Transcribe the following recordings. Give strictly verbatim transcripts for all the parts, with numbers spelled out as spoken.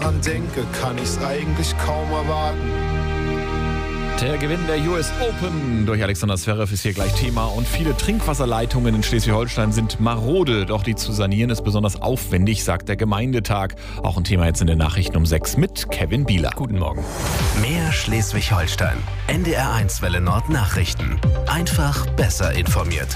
daran denke, kann ich's eigentlich kaum erwarten. Der Gewinn der U S Open durch Alexander Zverev ist hier gleich Thema und viele Trinkwasserleitungen in Schleswig-Holstein sind marode, doch die zu sanieren ist besonders aufwendig, sagt der Gemeindetag. Auch ein Thema jetzt in den Nachrichten um sechs mit Kevin Bieler. Guten Morgen. Mehr Schleswig-Holstein. N D R eins Welle Nord Nachrichten. Einfach besser informiert.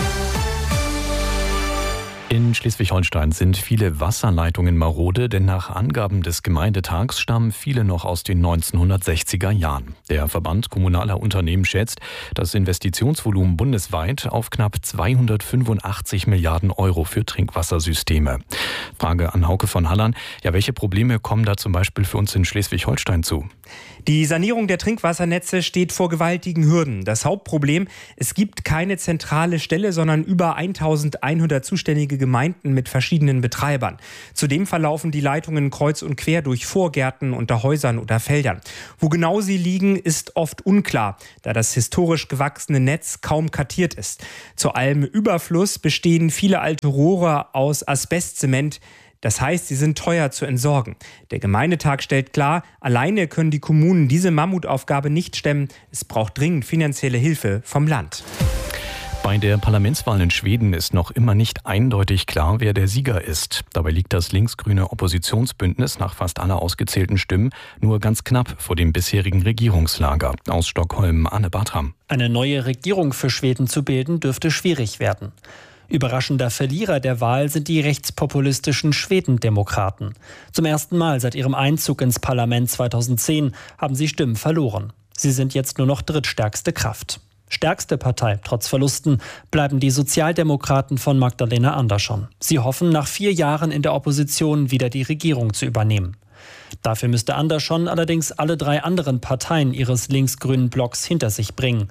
In Schleswig-Holstein sind viele Wasserleitungen marode, denn nach Angaben des Gemeindetags stammen viele noch aus den neunzehnhundertsechziger Jahren. Der Verband kommunaler Unternehmen schätzt das Investitionsvolumen bundesweit auf knapp zweihundertfünfundachtzig Milliarden Euro für Trinkwassersysteme. Frage an Hauke von Hallern. Ja, welche Probleme kommen da zum Beispiel für uns in Schleswig-Holstein zu? Die Sanierung der Trinkwassernetze steht vor gewaltigen Hürden. Das Hauptproblem, es gibt keine zentrale Stelle, sondern über eintausendeinhundert zuständige Gemeinden mit verschiedenen Betreibern. Zudem verlaufen die Leitungen kreuz und quer durch Vorgärten, unter Häusern oder Feldern. Wo genau sie liegen, ist oft unklar, da das historisch gewachsene Netz kaum kartiert ist. Zu allem Überfluss bestehen viele alte Rohre aus Asbestzement. Das heißt, sie sind teuer zu entsorgen. Der Gemeindetag stellt klar, alleine können die Kommunen diese Mammutaufgabe nicht stemmen. Es braucht dringend finanzielle Hilfe vom Land. Bei der Parlamentswahl in Schweden ist noch immer nicht eindeutig klar, wer der Sieger ist. Dabei liegt das linksgrüne Oppositionsbündnis nach fast aller ausgezählten Stimmen nur ganz knapp vor dem bisherigen Regierungslager. Aus Stockholm, Anne Bartram. Eine neue Regierung für Schweden zu bilden, dürfte schwierig werden. Überraschender Verlierer der Wahl sind die rechtspopulistischen Schwedendemokraten. Zum ersten Mal seit ihrem Einzug ins Parlament zweitausendzehn haben sie Stimmen verloren. Sie sind jetzt nur noch drittstärkste Kraft. Stärkste Partei, trotz Verlusten, bleiben die Sozialdemokraten von Magdalena Andersson. Sie hoffen, nach vier Jahren in der Opposition wieder die Regierung zu übernehmen. Dafür müsste Andersson allerdings alle drei anderen Parteien ihres linksgrünen Blocks hinter sich bringen.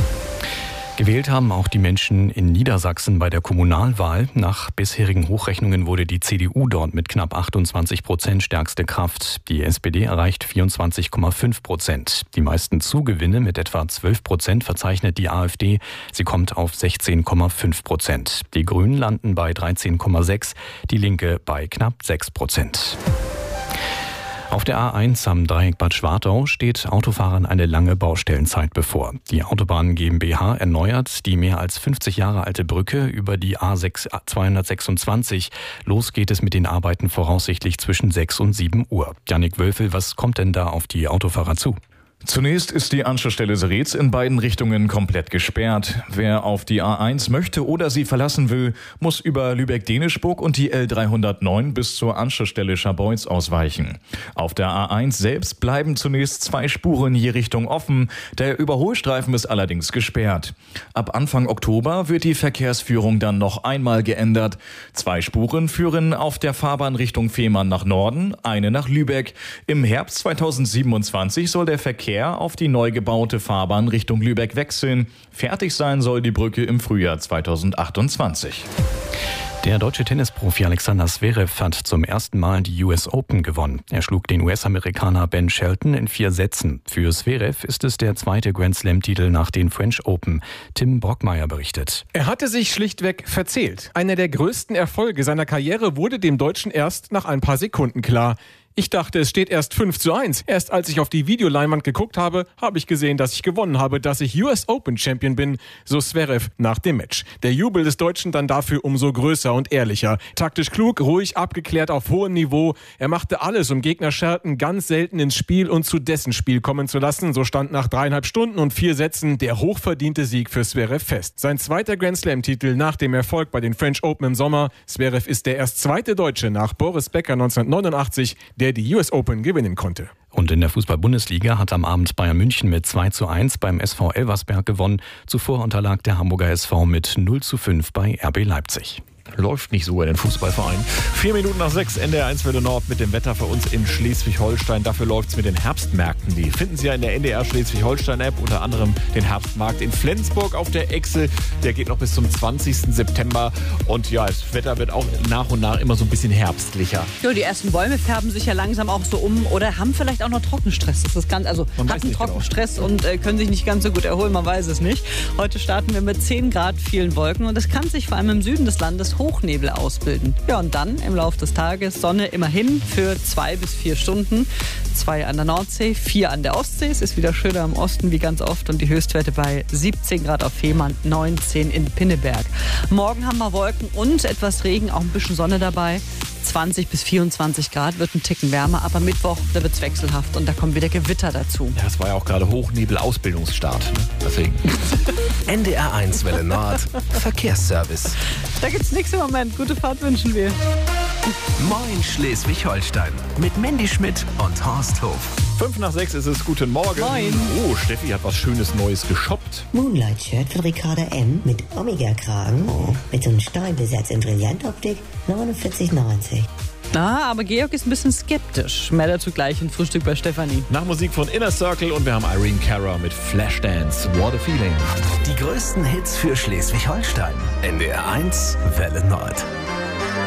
Gewählt haben auch die Menschen in Niedersachsen bei der Kommunalwahl. Nach bisherigen Hochrechnungen wurde die C D U dort mit knapp achtundzwanzig Prozent stärkste Kraft. Die S P D erreicht vierundzwanzig Komma fünf Prozent. Die meisten Zugewinne mit etwa zwölf Prozent verzeichnet die AfD. Sie kommt auf sechzehn Komma fünf Prozent. Die Grünen landen bei dreizehn Komma sechs, die Linke bei knapp sechs Prozent. Auf der A eins am Dreieck Bad Schwartau steht Autofahrern eine lange Baustellenzeit bevor. Die Autobahn GmbH erneuert die mehr als fünfzig Jahre alte Brücke über die A sechs zweihundertsechsundzwanzig. Los geht es mit den Arbeiten voraussichtlich zwischen sechs und sieben Uhr. Jannik Wölfel, was kommt denn da auf die Autofahrer zu? Zunächst ist die Anschlussstelle Seretz in beiden Richtungen komplett gesperrt. Wer auf die A eins möchte oder sie verlassen will, muss über Lübeck-Denischburg und die L dreihundertneun bis zur Anschlussstelle Scharbeutz ausweichen. Auf der A eins selbst bleiben zunächst zwei Spuren je Richtung offen. Der Überholstreifen ist allerdings gesperrt. Ab Anfang Oktober wird die Verkehrsführung dann noch einmal geändert. Zwei Spuren führen auf der Fahrbahn Richtung Fehmarn nach Norden, eine nach Lübeck. Im Herbst zweitausendsiebenundzwanzig soll der Verkehr auf die neu gebaute Fahrbahn Richtung Lübeck wechseln. Fertig sein soll die Brücke im Frühjahr zweitausendachtundzwanzig. Der deutsche Tennisprofi Alexander Zverev hat zum ersten Mal die U S Open gewonnen. Er schlug den U S-Amerikaner Ben Shelton in vier Sätzen. Für Zverev ist es der zweite Grand-Slam-Titel nach den French Open. Tim Brockmeier berichtet. Er hatte sich schlichtweg verzählt. Einer der größten Erfolge seiner Karriere wurde dem Deutschen erst nach ein paar Sekunden klar. Ich dachte, es steht erst fünf zu eins. Erst als ich auf die Videoleinwand geguckt habe, habe ich gesehen, dass ich gewonnen habe, dass ich U S Open Champion bin, so Zverev nach dem Match. Der Jubel des Deutschen dann dafür umso größer und ehrlicher. Taktisch klug, ruhig, abgeklärt auf hohem Niveau. Er machte alles, um Gegner Shelton ganz selten ins Spiel und zu dessen Spiel kommen zu lassen. So stand nach dreieinhalb Stunden und vier Sätzen der hochverdiente Sieg für Zverev fest. Sein zweiter Grand Slam-Titel nach dem Erfolg bei den French Open im Sommer. Zverev ist der erst zweite Deutsche nach Boris Becker neunzehnhundertneunundachtzig, der die U S Open gewinnen konnte. Und in der Fußball-Bundesliga hat am Abend Bayern München mit zwei zu eins beim S V Elversberg gewonnen. Zuvor unterlag der Hamburger S V mit null zu fünf bei R B Leipzig. Läuft nicht so in den Fußballvereinen. Vier Minuten nach sechs, N D R eins Welle Nord mit dem Wetter für uns in Schleswig-Holstein. Dafür läuft es mit den Herbstmärkten. Die finden Sie ja in der N D R Schleswig-Holstein-App. Unter anderem den Herbstmarkt in Flensburg auf der Echse. Der geht noch bis zum zwanzigsten September. Und ja, das Wetter wird auch nach und nach immer so ein bisschen herbstlicher. Ja, die ersten Bäume färben sich ja langsam auch so um oder haben vielleicht auch noch Trockenstress. Das ist ganz, also hatten Trockenstress genau. und äh, können sich nicht ganz so gut erholen. Man weiß es nicht. Heute starten wir mit zehn Grad, vielen Wolken. Und es kann sich vor allem im Süden des Landes hoch Hochnebel ausbilden. Ja, und dann im Laufe des Tages Sonne immerhin für zwei bis vier Stunden. Zwei an der Nordsee, vier an der Ostsee. Es ist wieder schöner im Osten wie ganz oft und die Höchstwerte bei siebzehn Grad auf Fehmarn, neunzehn in Pinneberg. Morgen haben wir Wolken und etwas Regen, auch ein bisschen Sonne dabei. zwanzig bis vierundzwanzig Grad, wird ein Ticken wärmer, aber Mittwoch, da wird es wechselhaft und da kommen wieder Gewitter dazu. Ja, es war ja auch gerade Hochnebel-Ausbildungsstart. Ne? Deswegen. N D R eins Welle Nord, Verkehrsservice. Da gibt's nichts im Moment. Gute Fahrt wünschen wir. Moin Schleswig-Holstein mit Mandy Schmidt und Horst Hof. Fünf nach sechs ist es. Guten Morgen. Moin. Oh, Steffi hat was Schönes Neues geshoppt. Moonlight-Shirt von Ricarda M. mit Omega-Kragen. Oh. Mit so einem Steinbesatz in Brillantoptik. neunundvierzig neunzig. Na, aber Georg ist ein bisschen skeptisch. Mehr dazu gleich im Frühstück bei Stefanie. Nach Musik von Inner Circle und wir haben Irene Cara mit Flashdance. What a Feeling. Die größten Hits für Schleswig-Holstein. N D R eins Welle Nord.